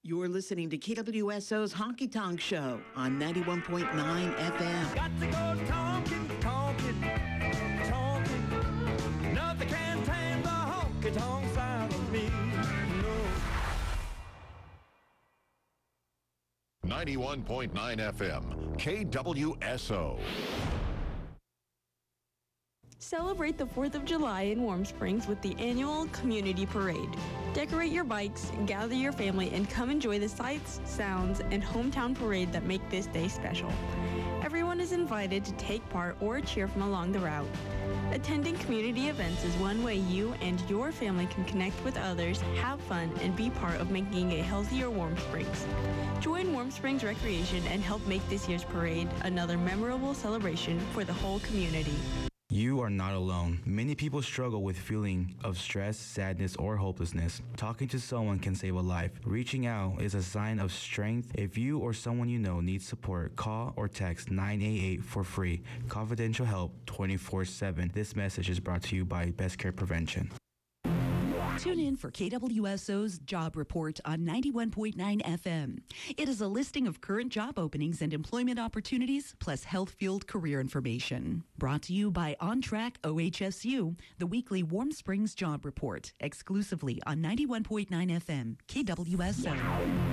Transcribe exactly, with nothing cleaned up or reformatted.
You're listening to K W S O's Honky Tonk Show on ninety-one point nine F M. Got to go talking, talking, talking. Nothing can tame the honky tonk side of me. No. ninety-one point nine F M, K W S O. Celebrate the fourth of July in Warm Springs with the annual Community Parade. Decorate your bikes, gather your family, and come enjoy the sights, sounds, and hometown parade that make this day special. Everyone is invited to take part or cheer from along the route. Attending community events is one way you and your family can connect with others, have fun, and be part of making a healthier Warm Springs. Join Warm Springs Recreation and help make this year's parade another memorable celebration for the whole community. You are not alone. Many people struggle with feeling of stress, sadness, or hopelessness. Talking to someone can save a life. Reaching out is a sign of strength. If you or someone you know needs support, call or text nine eight eight for free. Confidential help twenty-four seven. This message is brought to you by Best Care Prevention. Tune in for K W S O's Job Report on ninety-one point nine F M. It is a listing of current job openings and employment opportunities, plus health-fueled career information. Brought to you by On Track O H S U, the weekly Warm Springs Job Report, exclusively on ninety-one point nine F M, K W S O.